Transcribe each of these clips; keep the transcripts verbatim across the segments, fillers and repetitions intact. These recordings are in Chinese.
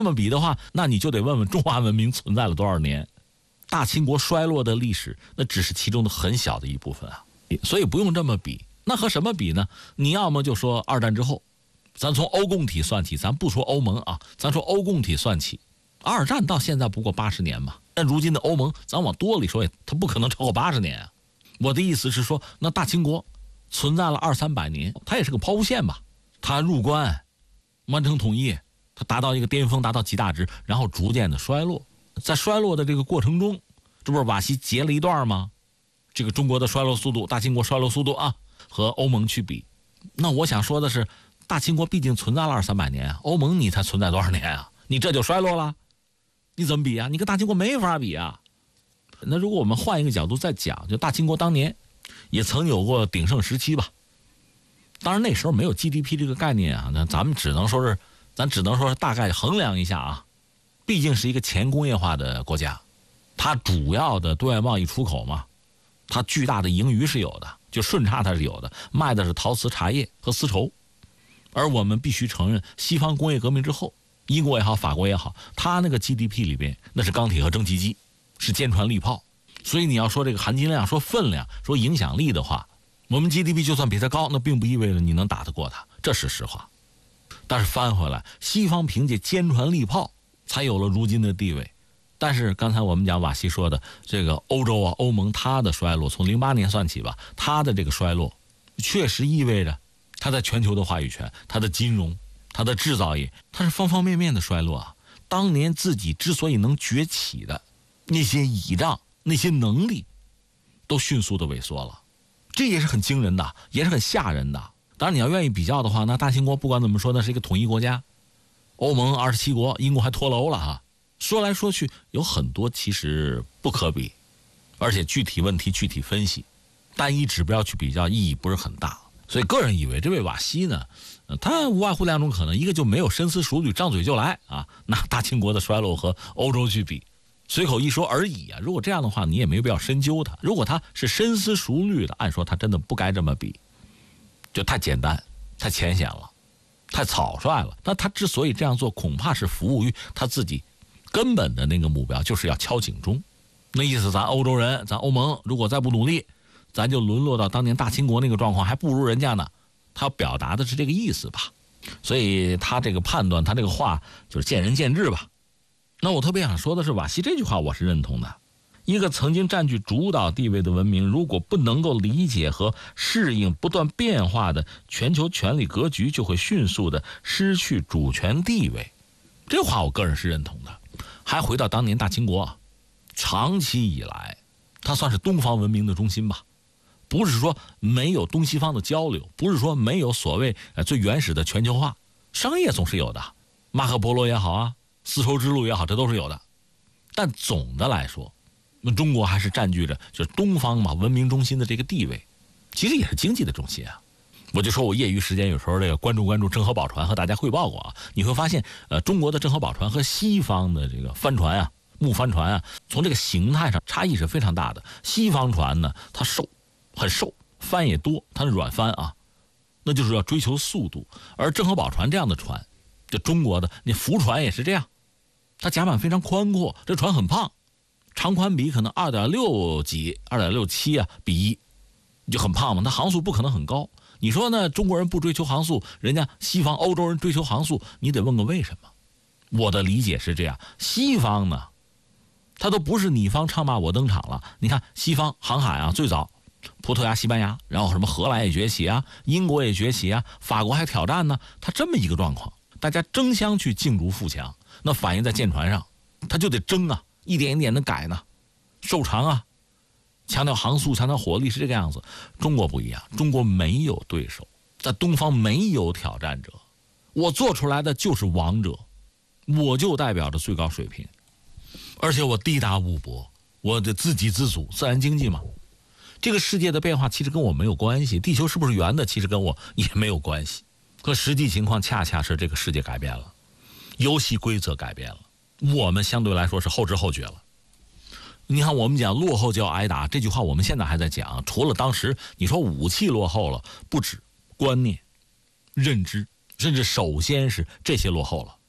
这么比的话，那你就得问问中华文明存在了多少年？大清国衰落的历史，那只是其中的很小的一部分啊，所以不用这么比。那和什么比呢？你要么就说二战之后，咱从欧共体算起，咱不说欧盟啊，咱说欧共体算起，二战到现在不过八十年嘛。那如今的欧盟，咱往多里说，它不可能超过八十年啊。我的意思是说，那大清国存在了二三百年，它也是个抛物线吧。它入关，完成统一，它达到一个巅峰，达到极大值，然后逐渐的衰落。在衰落的这个过程中，这不是瓦西截了一段吗？这个中国的衰落速度，大清国衰落速度啊，和欧盟去比，那我想说的是，大清国毕竟存在了二三百年啊，欧盟你才存在多少年啊？你这就衰落了，你怎么比啊？你跟大清国没法比啊。那如果我们换一个角度再讲，就大清国当年也曾有过鼎盛时期吧。当然那时候没有 G D P 这个概念啊，那咱们只能说是，咱只能说是大概衡量一下啊。毕竟是一个前工业化的国家，它主要的对外贸易出口嘛，它巨大的盈余是有的，就顺差它是有的，卖的是陶瓷、茶叶和丝绸。而我们必须承认，西方工业革命之后，英国也好，法国也好，它那个 G D P 里边那是钢铁和蒸汽机，是坚船利炮。所以你要说这个含金量、说分量、说影响力的话，我们 G D P 就算比它高，那并不意味着你能打得过它，这是实话。但是翻回来，西方凭借坚船利炮才有了如今的地位。但是刚才我们讲瓦西说的这个欧洲啊，欧盟它的衰落，从零八年算起吧，它的这个衰落确实意味着它在全球的话语权、它的金融、它的制造业，它是方方面面的衰落啊。当年自己之所以能崛起的那些倚仗、那些能力，都迅速的萎缩了，这也是很惊人的，也是很吓人的。当然你要愿意比较的话，那大清国不管怎么说，那是一个统一国家，欧盟二十七国，英国还脱楼了哈。说来说去，有很多其实不可比，而且具体问题具体分析，单一指标去比较意义不是很大。所以个人以为这位瓦西呢，呃、他无外乎两种可能，一个就没有深思熟虑，张嘴就来啊，拿大清国的衰落和欧洲去比，随口一说而已啊。如果这样的话，你也没有必要深究他。如果他是深思熟虑的，按说他真的不该这么比，就太简单、太浅显了、太草率了。那他之所以这样做，恐怕是服务于他自己根本的那个目标，就是要敲警钟。那意思，咱欧洲人，咱欧盟，如果再不努力，咱就沦落到当年大清国那个状况，还不如人家呢。他表达的是这个意思吧。所以他这个判断，他这个话就是见仁见智吧。那我特别想说的是，瓦西这句话我是认同的。一个曾经占据主导地位的文明，如果不能够理解和适应不断变化的全球权力格局，就会迅速的失去主权地位。这话我个人是认同的。还回到当年大清国，长期以来它算是东方文明的中心吧。不是说没有东西方的交流，不是说没有所谓最原始的全球化，商业总是有的，马可波罗也好啊，丝绸之路也好，这都是有的。但总的来说，中国还是占据着就是东方嘛文明中心的这个地位，其实也是经济的中心啊。我就说我业余时间有时候这个关注关注郑和宝船，和大家汇报过啊，你会发现呃中国的郑和宝船和西方的这个帆船啊、木帆船啊，从这个形态上差异是非常大的。西方船呢，它瘦，很瘦，帆也多，它是软帆啊，那就是要追求速度。而郑和宝船这样的船，就中国的那福船也是这样，它甲板非常宽阔，这船很胖，长宽比可能二点六几、二点六七啊比一，就很胖嘛，它航速不可能很高。你说呢？中国人不追求航速，人家西方欧洲人追求航速，你得问个为什么？我的理解是这样：西方呢，它都不是你方唱罢我登场了。你看西方航海啊，最早葡萄牙、西班牙，然后什么荷兰也崛起啊，英国也崛起啊，法国还挑战呢。它这么一个状况，大家争相去竞逐富强，那反映在舰船上，它就得争啊，一点一点的改呢，瘦长啊。强调航速，强调火力，是这个样子。中国不一样，中国没有对手，在东方没有挑战者，我做出来的就是王者，我就代表着最高水平，而且我地大物博，我的自给自足，自然经济嘛。这个世界的变化其实跟我没有关系，地球是不是圆的其实跟我也没有关系。可实际情况恰恰是这个世界改变了，游戏规则改变了，我们相对来说是后知后觉了。你看我们讲落后就要挨打，这句话我们现在还在讲。除了当时你说武器落后了，不止观念、认知，甚至首先是这些落后了。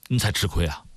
你才吃亏啊。